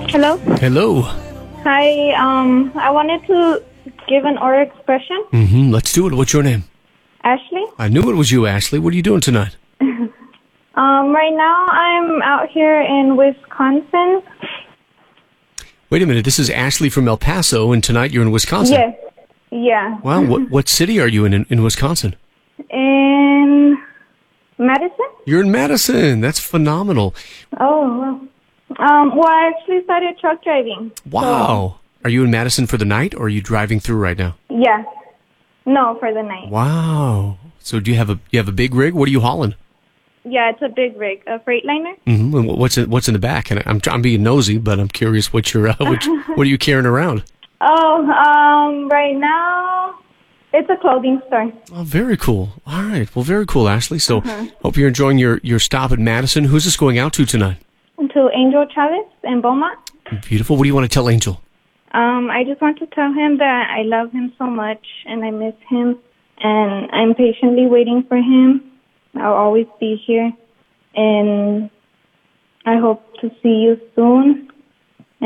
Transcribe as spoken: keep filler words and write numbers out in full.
Hello. Hello. Hi. Um, I wanted to give an order expression. Mm-hmm. Let's do it. What's your name? Ashley. I knew it was you, Ashley. What are you doing tonight? Um, right now I'm out here in Wisconsin. Wait a minute. This is Ashley from El Paso, and tonight you're in Wisconsin. Yes. Yeah. Wow. What what city are you in, in in Wisconsin? In Madison. You're in Madison. That's phenomenal. Oh. Well. Um. Well, I actually started truck driving. Wow. Are you in Madison for the night, or are you driving through right now? So, yeah. No, for the night. Wow. So do you have a you have a big rig? What are you hauling? Yeah, it's a big rig, a Freightliner. Mm-hmm. And what's in, what's in the back? And I'm I'm being nosy, but I'm curious what you're uh, what, what are you carrying around? Oh, um, right now it's a clothing store. Oh, very cool. All right. Well, very cool, Ashley. So Uh-huh. hope you're enjoying your, your stop at Madison. Who's this going out to tonight? To Angel Chavez in Beaumont. Beautiful. What do you want to tell Angel? Um, I just want to tell him that I love him so much and I miss him, and I'm patiently waiting for him. I'll always be here, and I hope to see you soon.